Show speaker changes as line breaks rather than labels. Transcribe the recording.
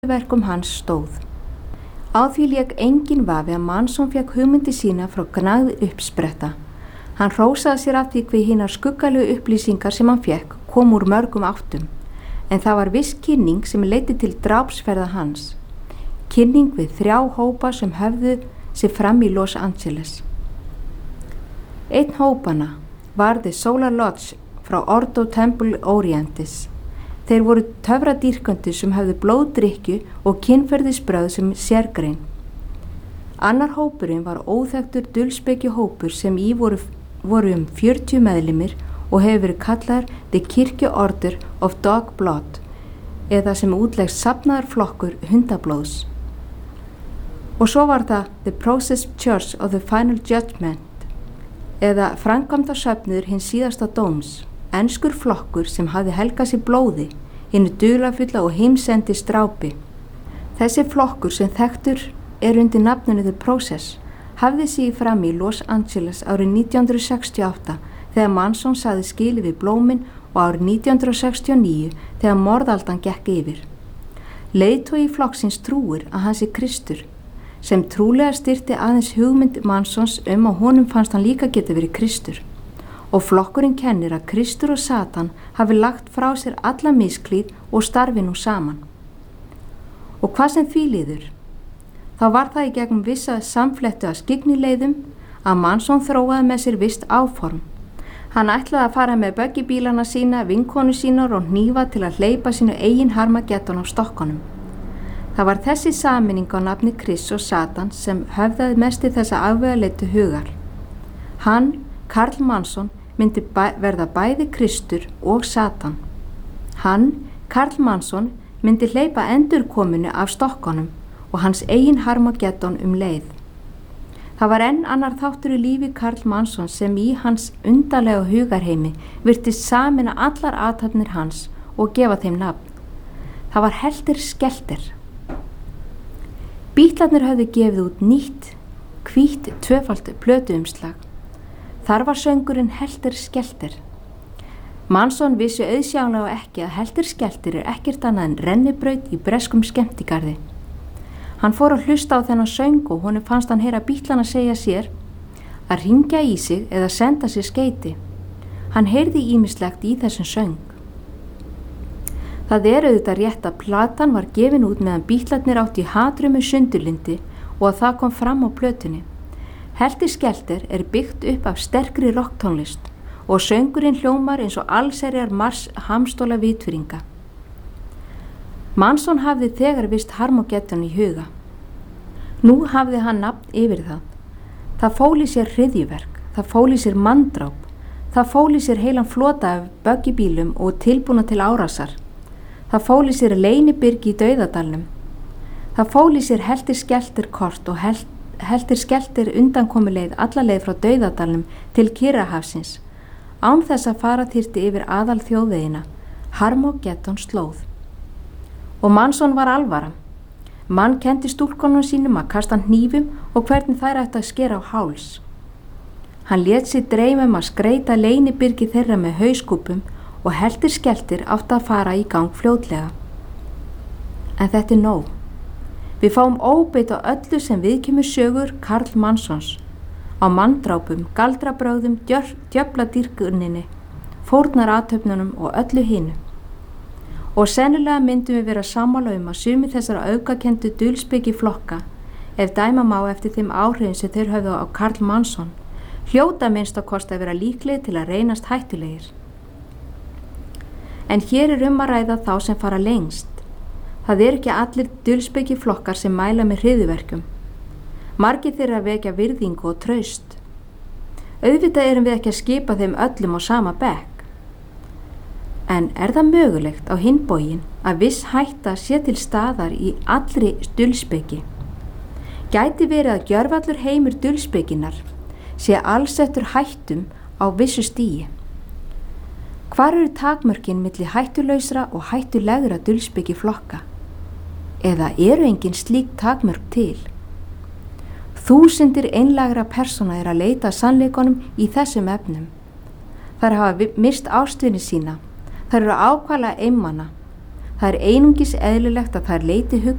hryðjuverkum hans stóð. Á því lék enginn vafi að Manson fékk hugmyndi sína frá gnægð uppspretta. Hann hrósaði sér af því hve hinar skuggalegu upplýsingar sem hann fékk kom úr mörgum áttum, en það var viss kynning sem leiddi til drápsferða hans. Kynning við 3 hópa sem höfðu sig fram í Los Angeles. Einn hópana var The Solar Lodge frá Ordo Temple Orientis. Þeir voru töfradýrkendur sem höfðu blóðdrykkju og kynferðisbrögð sem sérgrein. Annar hópurinn var óþekktur dulspeki hópur sem í voru 40 meðlimir og hefur verið kallaður The Kirkju Order of Dog Blood eða sem útlegst safnaðar flokkur hundablóðs. Og svo var það The Process Church of the Final Judgment eða framkvæmdasöfnuður hins síðasta dóms, enskur flokkur sem hafði helgað sér blóði, hinu dularfulla og heimsendi strápi. Þessi flokkur sem þekktur undir nafninu The Process hafði sig fram í Los Angeles árið 1968 þegar Manson sagði skilið við blómin og árið 1969 þegar morðaldan gekk yfir. Leiðtogi flokksins trúir að hann sé Kristur, sem trúlega styrti aðeins hugmynd Mansons að honum fannst hann líka geta verið Kristur. Og flokkurinn kennir að Kristur og Satan hafi lagt frá sér alla misklíð og starfi nú saman. Og hvað sem því líður? Þá var það í gegnum vissa samflettu að skyggnileiðum að Manson þróaði með sér visst áform. Hann ætlaði að fara með böggibílana sína, vinkonu sínar og hnífa til að hleypa sínu eigin Harmageddon á stokkunum. Það var þessi sameining á nafni Krists og Satan sem höfðaði mest í þessa afvegaleitu hugar. Hann, Karl Manson, myndi verða bæði Kristur og Satan. Hann, Karl Manson, myndi hleypa endurkominu af stokkunum og hans eigin Harmageddon leið. Það var enn annar þáttur í lífi Karl Manson sem í hans undarlega hugarheimi virtist sameina allar athafnir hans og gefa þeim nafn. Það var Helter Skelter. Bítlarnir höfðu gefið út nýtt, hvítt, tvöfalt plötuumslag. Þar var söngurinn Helter Skelter. Manson vissi auðsjáanlega ekki að Helter Skelter ekkert annað en rennibraut í breskum skemmtigarði. Hann fór að hlusta á þennan söng og honum fannst hann heyra bítlana segja sér að hringja í sig eða senda sér skeyti. Hann heyrði ýmislegt í þessum söng. Það auðvitað rétt að platan var gefin út meðan bítlarnir átti í hatrumu sundurlyndi og að það kom fram á plötunni. Helter Skelter byggt upp af sterkri rocktónlist og söngurinn hljómar eins og allserjar mars hamstóla vitfyringa. Manson hafði þegar vist Harmageddon í huga. Nú hafði hann nafn yfir það. Það fól í sér hryðjuverk, það fól í sér manndráp, það fól í sér heilan flota af böggibílum og tilbúna til árásar. Það fól í sér leynibyrgi í Dauðadalnum. Það fól í sér Helter Skelter kort og Helter Skelter undankomuleið alla leið frá Dauðadalnum til Kyrrahafsins, án þess að fara þyrfti yfir aðal þjóðvegina, Harmageddon slóð. Og Manson var alvara. Mann kenndi stúlkonum sínum að kasta hnífum og hvernig þær ættu að skera á háls. Hann lét sig dreyma að skreita leynibyrgi þeirra með hauskúpum og Helter Skelter átti að fara í gang fljótlega. En þetta nóg. Við fáum óbeit á öllu sem viðkemur sögur Karl Mansons, á manndrápum, galdrabrögðum, djöfladýrkuninni, fórnarathöfnunum og öllu hinu. Og sennilega myndum við vera sammála að sumir þessara aukakendu dulspeki flokka, ef dæma má eftir þeim áhrifum sem þeir höfðu á Karl Manson, hljóta minnst að kosta að vera líklegir til að reynast hættulegir. En hér að ræða þá sem fara lengst. Það ekki allir dulspeki flokkar sem mæla með hryðjuverkum. Margir þeirra vekja virðingu og traust. Auðvitað erum við ekki að skipa þeim öllum á sama bekk. En það mögulegt á hinn bóginn að viss hætta sé til staðar í allri dulspeki? Gæti verið að gjörvallur heimur dulspekinnar sé allsettur hættum á vissu stigi? Hvar takmörkin milli hættulausra og hættulegra dulspeki flokka? Eða engin slík takmörk til? Þúsundir einlægra persóna að leita að sannleikunum í þessum efnum. Þær hafa mist ástvini sína. Þær eru ákvæðlega einmana. Það einungis eðlilegt að þær leiti